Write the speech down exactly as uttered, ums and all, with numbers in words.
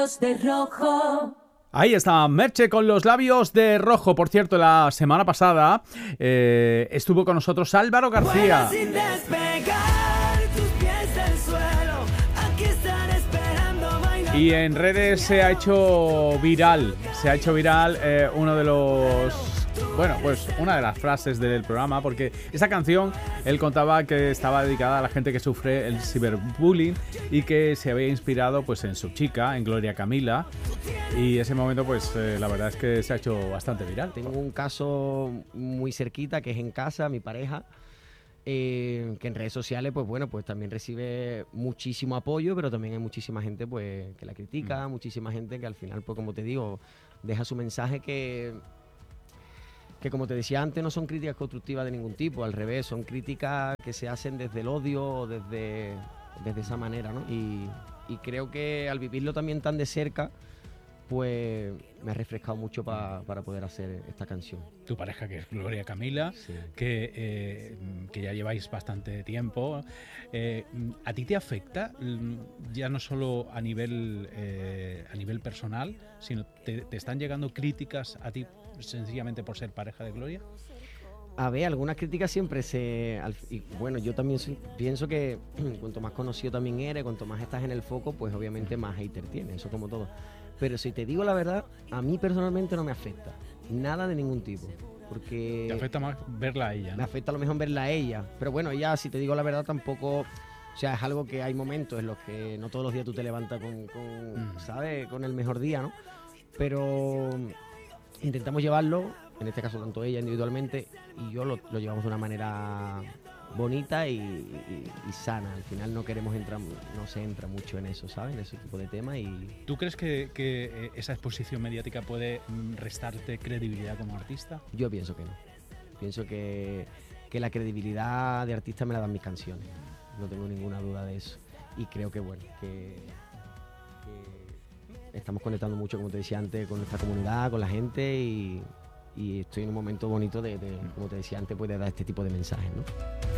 De rojo. Ahí está Merche con los labios de rojo. Por cierto, la semana pasada eh, estuvo con nosotros Álvaro García. Sin despegar tus pies del suelo, aquí están esperando bailar. Y en redes se ha hecho viral, se ha hecho viral eh, uno de los... Bueno, pues una de las frases del programa, porque esa canción él contaba que estaba dedicada a la gente que sufre el ciberbullying y que se había inspirado pues en su chica, en Gloria Camila, y ese momento pues eh, la verdad es que se ha hecho bastante viral. Tengo un caso muy cerquita que es en casa, mi pareja, eh, que en redes sociales pues bueno, pues también recibe muchísimo apoyo, pero también hay muchísima gente pues que la critica, mm. muchísima gente que al final pues como te digo, deja su mensaje que... que como te decía antes no son críticas constructivas de ningún tipo, al revés, son críticas que se hacen desde el odio o desde, desde esa manera, ¿no? Y, y creo que al vivirlo también tan de cerca, pues me ha refrescado mucho pa, para poder hacer esta canción. Tu pareja, que es Gloria Camila, sí. que, eh, que ya lleváis bastante tiempo, eh, ¿a ti te afecta ya no solo a nivel, eh, a nivel personal, sino te, te están llegando críticas a ti sencillamente por ser pareja de Gloria? A ver, algunas críticas siempre se... Al, y bueno, yo también soy, pienso que cuanto más conocido también eres, cuanto más estás en el foco, pues obviamente más hater tienes, eso como todo. Pero si te digo la verdad, a mí personalmente no me afecta, nada de ningún tipo. Porque... Te afecta más verla a ella, ¿no? Me afecta a lo mejor verla a ella, pero bueno, ella, si te digo la verdad, tampoco... O sea, es algo que hay momentos en los que no todos los días tú te levantas con, con mm. ¿sabes? Con el mejor día, ¿no? Pero... intentamos llevarlo, en este caso tanto ella individualmente y yo lo, lo llevamos de una manera bonita y, y, y sana. Al final no queremos entrar, no se entra mucho en eso, ¿sabes? En ese tipo de temas. Y... ¿Tú crees que, que esa exposición mediática puede restarte credibilidad como artista? Yo pienso que no. Pienso que, que la credibilidad de artista me la dan mis canciones. No tengo ninguna duda de eso. Y creo que bueno, que... que estamos conectando mucho, como te decía antes, con nuestra comunidad, con la gente y, y estoy en un momento bonito de, de, como te decía antes, pues de dar este tipo de mensajes, ¿no?